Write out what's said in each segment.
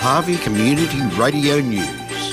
Harvey Community Radio News.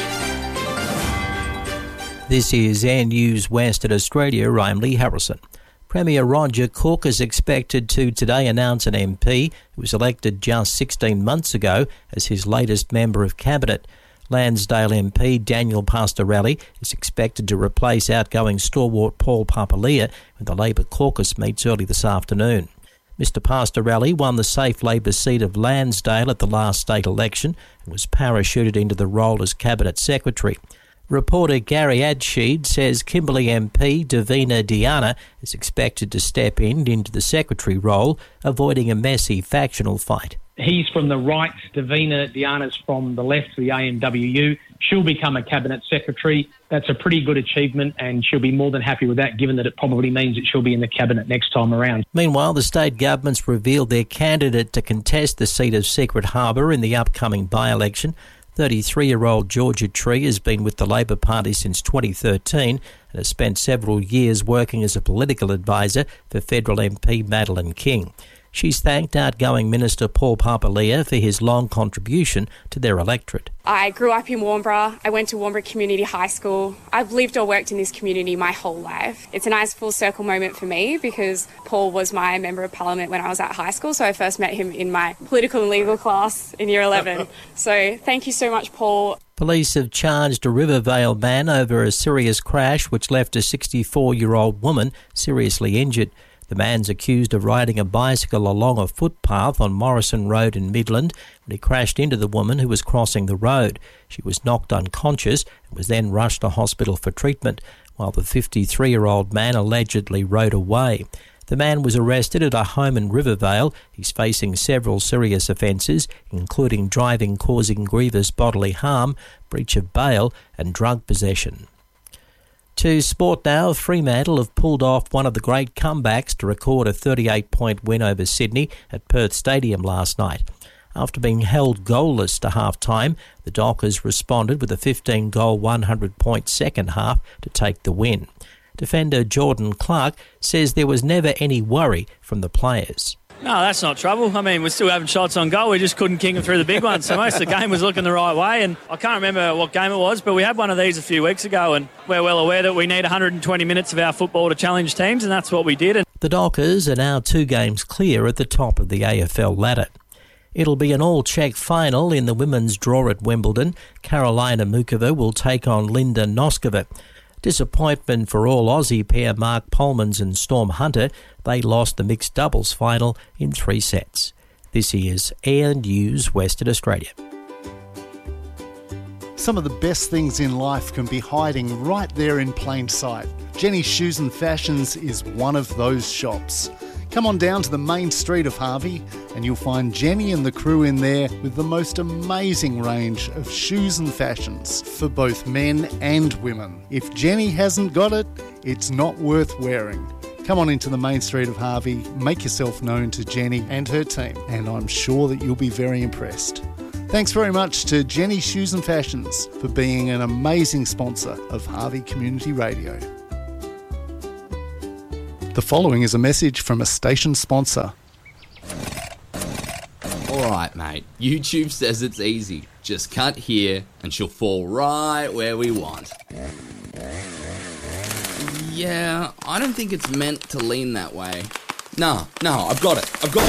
This is Air News Western Australia. I'm Lee Harrison. Premier Roger Cook is expected to today announce an MP who was elected just 16 months ago as his latest member of Cabinet. Landsdale MP Daniel Pastorelli is expected to replace outgoing stalwart Paul Papalia when the Labor caucus meets early this afternoon. Mr Pastorelli won the safe Labor seat of Landsdale at the last state election and was parachuted into the role as Cabinet Secretary. Reporter Gary Adsheed says Kimberley MP Davina Diana is expected to step into the secretary role, avoiding a messy factional fight. He's from the right, Davina Diana's from the left, the AMWU. She'll become a cabinet secretary. That's a pretty good achievement, and she'll be more than happy with that, given that it probably means that she'll be in the cabinet next time around. Meanwhile, the state government's revealed their candidate to contest the seat of Secret Harbour in the upcoming by-election. 33-year-old Georgia Tree has been with the Labor Party since 2013 and has spent several years working as a political advisor for federal MP Madeleine King. She's thanked outgoing Minister Paul Papalia for his long contribution to their electorate. I grew up in Warnbro. I went to Warnbro Community High School. I've lived or worked in this community my whole life. It's a nice full circle moment for me because Paul was my Member of Parliament when I was at high school, so I first met him in my political and legal class in Year 11. So thank you so much, Paul. Police have charged a Rivervale man over a serious crash which left a 64-year-old woman seriously injured. The man's accused of riding a bicycle along a footpath on Morrison Road in Midland when he crashed into the woman who was crossing the road. She was knocked unconscious and was then rushed to hospital for treatment, while the 53-year-old man allegedly rode away. The man was arrested at a home in Rivervale. He's facing several serious offences, including driving causing grievous bodily harm, breach of bail and drug possession. To sport now, Fremantle have pulled off one of the great comebacks to record a 38-point win over Sydney at Perth Stadium last night. After being held goalless to half-time, the Dockers responded with a 15-goal, 100-point second half to take the win. Defender Jordan Clark says there was never any worry from the players. No, that's not trouble. I mean, we're still having shots on goal. We just couldn't kick them through the big ones. So most of the game was looking the right way. And I can't remember what game it was, but we had one of these a few weeks ago. And we're well aware that we need 120 minutes of our football to challenge teams. And that's what we did. The Dockers are now 2 games clear at the top of the AFL ladder. It'll be an all-Czech final in the women's draw at Wimbledon. Karolina Mukova will take on Linda Noskova. Disappointment for all Aussie pair Mark Polmans and Storm Hunter. They lost the mixed doubles final in 3 sets. This is Air News Western Australia. Some of the best things in life can be hiding right there in plain sight. Jenny's Shoes and Fashions is one of those shops. Come on down to the main street of Harvey and you'll find Jenny and the crew in there with the most amazing range of shoes and fashions for both men and women. If Jenny hasn't got it, it's not worth wearing. Come on into the main street of Harvey, make yourself known to Jenny and her team, and I'm sure that you'll be very impressed. Thanks very much to Jenny Shoes and Fashions for being an amazing sponsor of Harvey Community Radio. The following is a message from a station sponsor. Alright mate, YouTube says it's easy. Just cut here and she'll fall right where we want. Yeah, I don't think it's meant to lean that way. No, I've got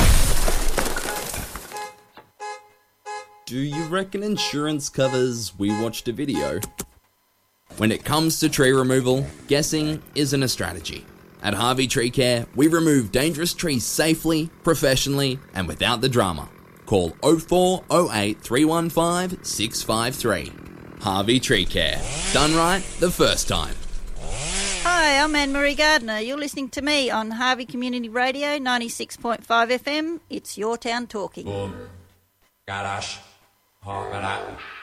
it. Do you reckon insurance covers we watched a video? When it comes to tree removal, guessing isn't a strategy. At Harvey Tree Care, we remove dangerous trees safely, professionally, and without the drama. Call 0408 315 653. Harvey Tree Care. Done right the first time. Hi, I'm Anne-Marie Gardner. You're listening to me on Harvey Community Radio, 96.5 FM. It's Your Town Talking. Boom. Garage. Hot.